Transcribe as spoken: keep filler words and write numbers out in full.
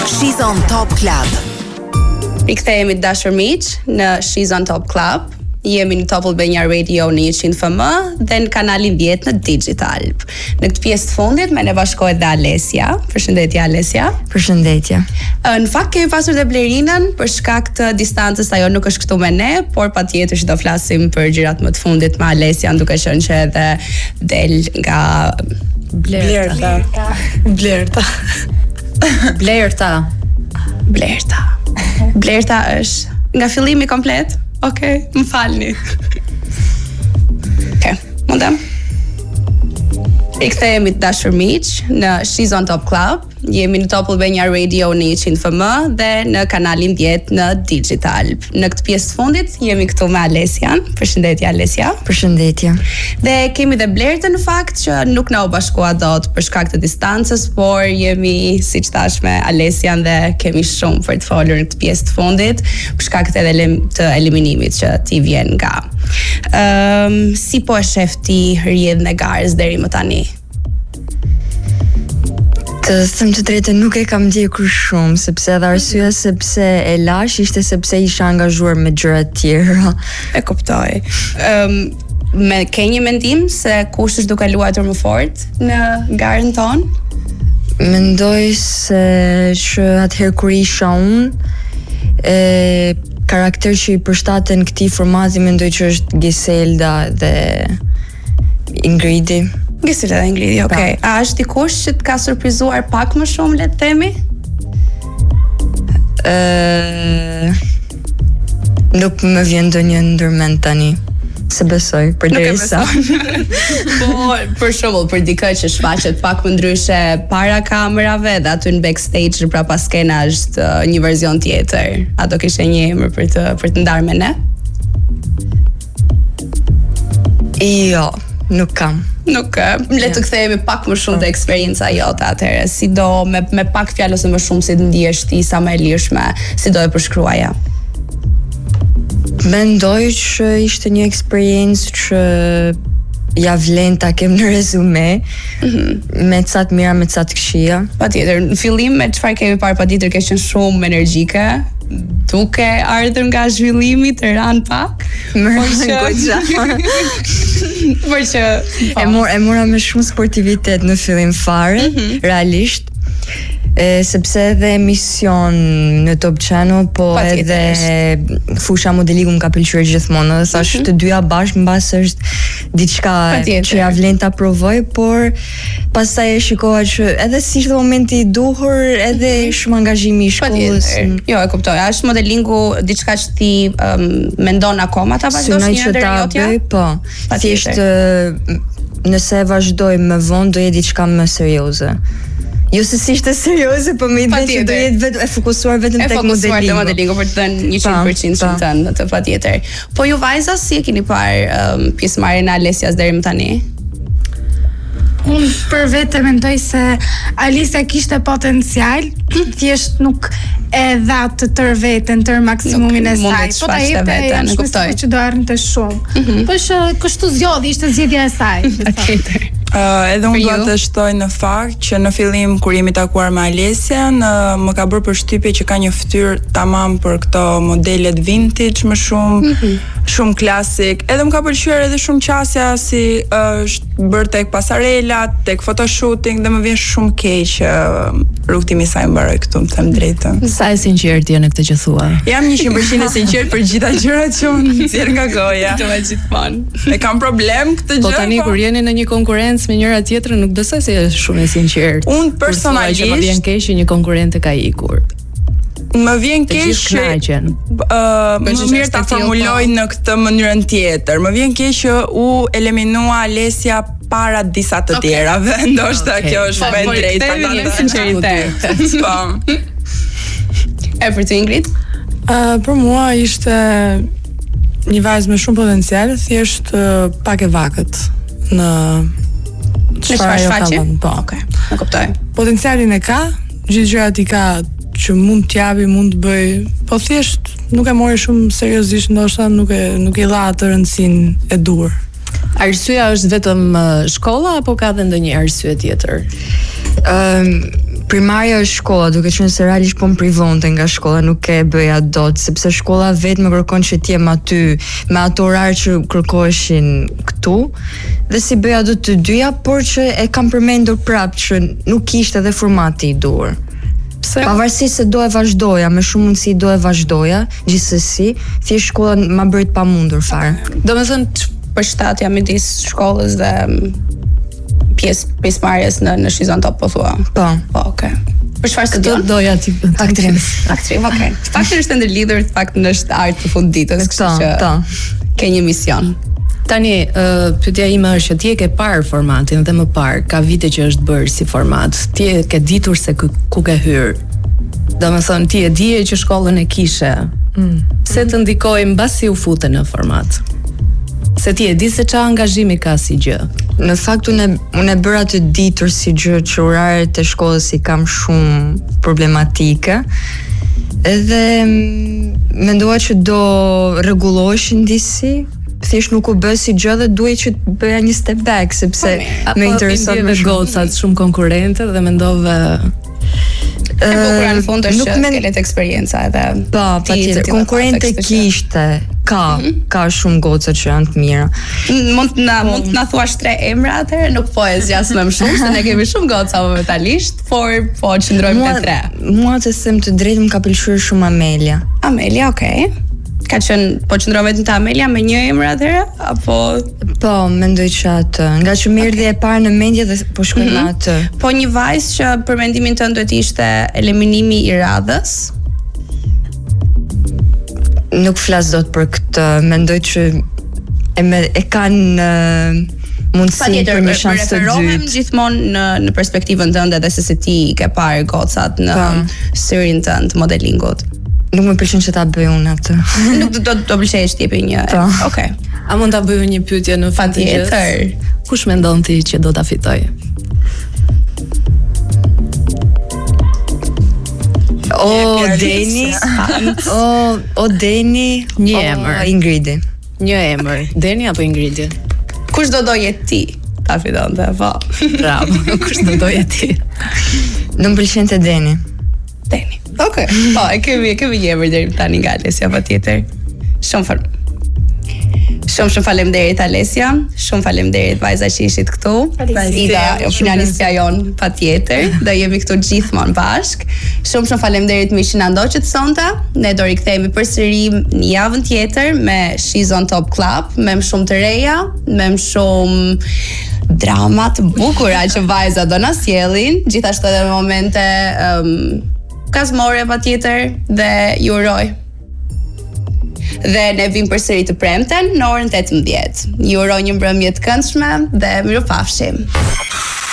She's on Top Club. Rikthehemi dashur miq në She's on Top Club. Jemi në Top Albania Radio në njëqind F M dhe në kanalin djetë në Digital. Në këtë pjesë të fundit me ne bashkohet dhe Alesia. Përshëndetje Alesia. Përshëndetje. Në fakt kemi pasur dhe Blerinën për shkak të distancës, ajo nuk është këtu me ne, por patjetër që do flasim për gjërat më të fundit me Alesia, duke qenë që edhe del nga Blerta. Blerta. Blerta. Blerta. Blerta është nga fillimi komplet. Okej, okay, më falni. Okej, okay, mundem? Rikthehemi të dashur miq në She's on Top Club. Jemi në Top Albania Radio në njëqind F M dhe në kanalin djetë në Digital. Në këtë pjesë të fundit jemi këtu me Alesian. Përshëndetje Alesia. Përshëndetje. Dhe kemi dhe Blertën në fakt që nuk na u bashkua dot për shkak të distancës, por jemi siç thash me Alesian dhe kemi shumë për të folur në këtë pjesë të fundit për shkak të edhe të eliminimit që ti vjen nga. Ëm um, si po e shef ti rrjedhën e garës deri më tani? Të them të drejtën, nuk e kam ndjekur shumë, sepse edhe arsyeja sepse e lash ishte sepse isha angazhuar me gjëra të tjera. E kuptoj. Ëm um, me ke një mendim se kush është duke luajtur më fort në garën tonë? Mendoj se që atëherë kur isha unë, e karakter që i përshtaten këtij formati mendoj që është Giselda dhe Ingridi. Giselda dhe Ingridi, okay. A është dikush që të ka surprizuar pak më shumë, le të themi? Ë Nuk më vjen ndonjë ndërmend tani. Se besoj, përderisa. Po, për shembull, për dikë që shfaqet pak më ndryshe para kamerave dhe aty në backstage brapa skena është uh, një version tjetër. A do kishe një emër për të për të ndarë me ne? Jo, nuk kam. Nuk, le të kthehemi pak më shumë te eksperjenca jote atëherë. Si do me me pak fjalë ose më shumë si të ndihesh ti sa më e lirshme, si do e përshkruaja? Mendoj që ishte një eksperiencë që ja vlen ta kem në rezume, mm-hmm. me ca të mira, me ca të këqija. Patjetër, në fillim me çfarë kemi parë, patjetër ke qenë shumë energjike, duke ardhur nga zhvillimi të ran pak. Më rënë goxha. Por që e mora e mora me shumë sportivitet në fillim fare, mm-hmm. realisht. E, sepse edhe emision në Top Channel, po edhe fusha modelingu më ka pëlqyer gjithmonë. Dhe thash, mm-hmm. të dyja bashkë mbas është diçka që ja vlen ta provoj, por pastaj e shikova që edhe si ishte momenti i duhur, edhe shumë angazhimi i shkollës. Jo, e kuptoj. Është modelingu diçka që ti um, mendon akoma ta vazhdosh një ndër jotja? Po. Thjesht nëse e vazhdoj më vonë do jetë diçka më serioze. Jo se si ishte serioze, po me ide që do jetë vetë e fokusuar vetëm tek modelingu. E fokusuar te modelingu për të dhënë njëqind përqind shumë tënë, të patjetër. Po ju vajza si e keni parë um, pjesëmarrjen e Alesias deri më tani? Unë për vete mendoj se Alesia kishte potencial, thjesht nuk e dha të tër veten, tër maksimumin e saj. Po ta jepte veten, e kuptoj që do arrinte shumë. Mm-hmm. Po që kështu zgjodhi, ishte zgjedhja e saj. Patjetër. Uh, edhe unë do të shtoj në fakt që në fillim kur jemi takuar me Alesian, uh, më ka bërë përshtypje që ka një fytyrë tamam për këto modelet vintage më shumë, mm-hmm. shumë klasik. Edhe më ka pëlqyer edhe shumë qasja si uh, është bërë tek pasarela, tek photoshooting dhe më vjen shumë keq që uh, rrugtimi i saj mbaroi këtu, më them drejtën. Sa e sinqert je në këtë që thua? Jam njëqind përqind e sinqert për gjitha gjërat që unë nxjerr nga goja. Do të gjithmonë. E kam problem këtë gjë. Po tani kur jeni në një konkurrencë me njëra tjetrën, nuk besoj se është shumë e sinqert. Unë personalisht më vjen keq që një konkurrente ka ikur. Më vjen keq që uh, më mirë ta formuloj në këtë mënyrën tjetër. Më vjen keq që u eliminua Alesia para disa të tjerave. Okay. Ndoshta okay. Kjo është më drejt për ta sinqeritet. Po. E për të Ingrid? Uh, për mua ishte një vajzë me shumë potencial, thjesht uh, pak e vakët në çfarë ajo ka vënë. Po. Okej, e kuptoj. Potencialin e ka, gjithë gjërat i ka që mund t'japi, mund të bëj, po thjesht nuk e mori shumë seriozisht, ndoshta nuk e nuk i dha atë rëndësinë e duhur. Arsyeja është vetëm shkolla apo ka edhe ndonjë arsye tjetër? Ëm um, Primarja është shkolla, duke qenë se realisht po më privonte nga shkolla, nuk e bëja dot, sepse shkolla vetë më kërkon që t'jem aty me ato orar që kërkoheshin këtu, dhe si bëja do të dyja, por që e kam përmendur prapë që nuk ishte edhe formati i duhur. Pse? Pavarësisht se do e vazhdoja, me shumë mundësi do e vazhdoja, gjithsesi, thjesht shkolla ma bëri të pamundur fare. Domethënë përshtatja midis shkollës dhe pjesë pjesëmarrjes në në Shizon Top po thua. Po. Po, okay. Për çfarë studion? Doja ti aktrim. Aktrim, okay. Fakti është ndërlidhur, fakti është art në fund ditës, kështu që Po. ke një mision. Tani, uh, pyetja ime është që ti e ke parë formatin dhe më parë, ka vite që është bërë si format. Ti e ke ditur se ku, ku ke hyrë. Domethënë ti e dije që shkollën e kishe. Mm. Se të ndikoi mbasi u fute në format. Se ti e di se çfarë angazhimi ka si gjë. Në fakt unë unë e bëra të ditur si gjë që oraret e shkollës i kam shumë problematike. Edhe mendova që do rregulloheshin disi, thjesht nuk u bë si gjë dhe duhej që të bëja një step back sepse më intereson më shumë gocat shumë konkurrente dhe mendova e bukur në fund është që ke letë eksperienca edhe po, patjetër, konkurrente kishte, ka, ka shumë goca që janë të mira. Mund të na mund të na thuash tre emra atëherë, nuk po e zgjas më shumë se ne kemi shumë goca momentalisht, por po qëndrojmë te tre. Mua të them të drejtën më ka pëlqyer shumë Amelia. Amelia, okay. Ka qenë, po qëndron vetëm te Amelia me një emër atëherë apo po mendoj që atë, nga që më erdhi e parë në mendje dhe po shkoj me atë. Po një vajzë që për mendimin tënd duhet ishte eliminimi i radhës. Nuk flas dot për këtë, mendoj që e me, e kanë mundësi për një shans të dytë. Referohem gjithmonë në në perspektivën tënde dhe se si ti ke parë gocat në syrin tënd modelingut. Nuk më pëlqen që ta bëj unë atë. Nuk do do pëlqej të jepi një. Okej. A mund ta bëj një pyetje në fakt të gjës? Patjetër. Kush mendon ti që do ta fitoj? O Deni, o o Deni, një emër. Ingridi. Një emër. Deni apo Ingridi? Kush do doje ti ta fitonte? Po. Bravo. Kush do doje ti? Do më pëlqente Deni. Deni. Okej. Okay. Po, e kemi, e kemi një emër deri tani nga Alesia, patjetër. Shumë fal. Shumë shumë faleminderit Alesia, shumë faleminderit vajza që ishit këtu. Ida, finalistja jon patjetër, do jemi këtu gjithmonë bashk. Shumë shumë faleminderit miq që na ndoqët sonte. Ne do rikthehemi përsëri në javën tjetër me Shizon Top Club, me më shumë të reja, me më shumë drama të bukura që vajza do na sjellin, gjithashtu edhe momente um, kazmore patjetër dhe ju uroj. Dhe ne vim përsëri të premten në orën tetëmbëdhjetë. Ju uroj një mbrëmje të këndshme dhe mirupafshim.